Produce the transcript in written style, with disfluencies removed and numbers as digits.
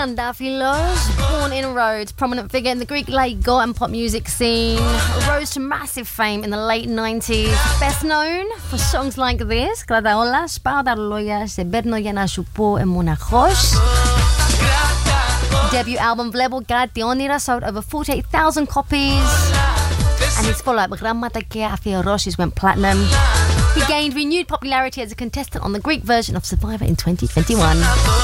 Triandafilos, born in Rhodes, prominent figure in the Greek Lego and pop music scene, rose to massive fame in the late 90s. Best known for songs like this, Κράτα όλα, σπάω τα ρολόγια, σε παίρνω για να σου πω μοναχός. Debut album Βλέπω κάτι όνειρα sold over 48,000 copies, and his follow-up Γράμματα και αφιερώσεις went platinum. He gained renewed popularity as a contestant on the Greek version of Survivor in 2021.